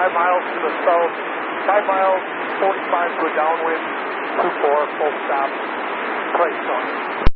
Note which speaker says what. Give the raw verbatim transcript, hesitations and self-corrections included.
Speaker 1: five miles to the south, five miles, forty-five to a downwind, two four, full stop, price on.